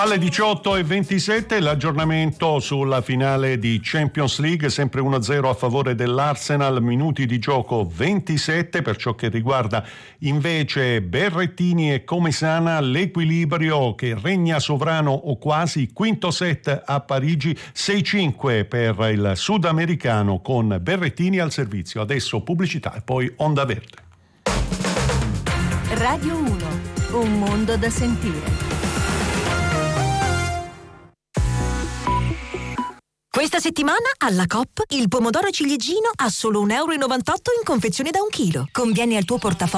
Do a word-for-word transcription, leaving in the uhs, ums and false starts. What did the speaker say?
Alle diciotto e ventisette l'aggiornamento sulla finale di Champions League, sempre uno a zero a favore dell'Arsenal, minuti di gioco ventisette. Per ciò che riguarda invece Berrettini e Comesaña, l'equilibrio che regna sovrano o quasi, quinto set a Parigi, sei cinque per il sudamericano con Berrettini al servizio. Adesso pubblicità e poi Onda Verde. Radio uno, un mondo da sentire. Questa settimana alla Coop il pomodoro ciliegino a solo un euro e novantotto in confezione da un chilo. Conviene al tuo portafoglio